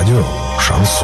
Радио «Шансон».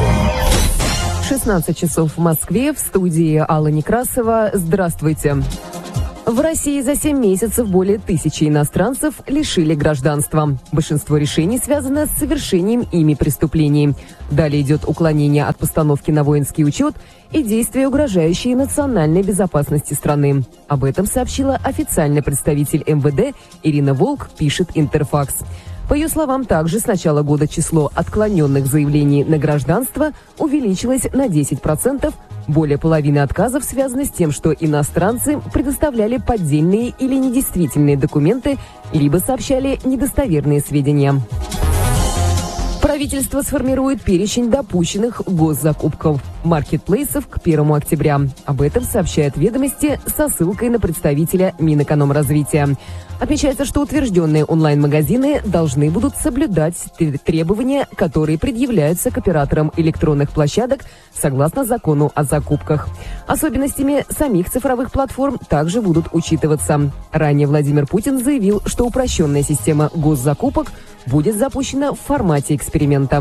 16 часов в Москве, в студии Алла Некрасова. Здравствуйте. В России за 7 месяцев более 1000 иностранцев лишили гражданства. Большинство решений связано с совершением ими преступлений. Далее идет уклонение от постановки на воинский учет и действия, угрожающие национальной безопасности страны. Об этом сообщила официальный представитель МВД Ирина Волк, пишет Интерфакс. По ее словам, также с начала года число отклоненных заявлений на гражданство увеличилось на 10%. Более половины отказов связаны с тем, что иностранцы предоставляли поддельные или недействительные документы, либо сообщали недостоверные сведения. Правительство сформирует перечень допущенных госзакупков маркетплейсов к 1 октября. Об этом сообщает «Ведомости» со ссылкой на представителя Минэкономразвития. Отмечается, что утвержденные онлайн-магазины должны будут соблюдать требования, которые предъявляются к операторам электронных площадок согласно закону о закупках. Особенностями самих цифровых платформ также будут учитываться. Ранее Владимир Путин заявил, что упрощенная система госзакупок будет запущена в формате эксперимента.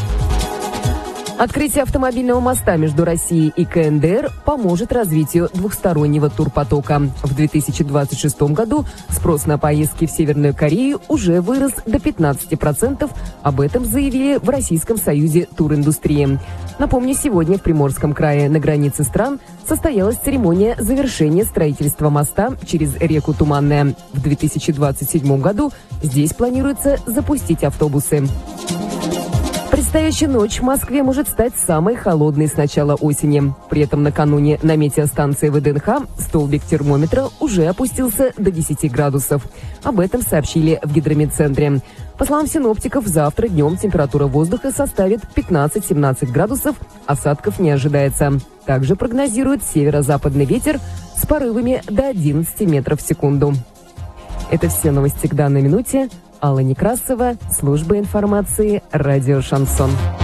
Открытие автомобильного моста между Россией и КНДР поможет развитию двухстороннего турпотока. В 2026 году спрос на поездки в Северную Корею уже вырос до 15%. Об этом заявили в Российском союзе туриндустрии. Напомню, сегодня в Приморском крае на границе стран состоялась церемония завершения строительства моста через реку Туманная. В 2027 году здесь планируется запустить автобусы. Предстоящая ночь в Москве может стать самой холодной с начала осени. При этом накануне на метеостанции ВДНХ столбик термометра уже опустился до 10 градусов. Об этом сообщили в гидрометцентре. По словам синоптиков, завтра днем температура воздуха составит 15-17 градусов, осадков не ожидается. Также прогнозируют северо-западный ветер с порывами до 11 метров в секунду. Это все новости к данной минуте. Алла Некрасова, служба информации, радио «Шансон».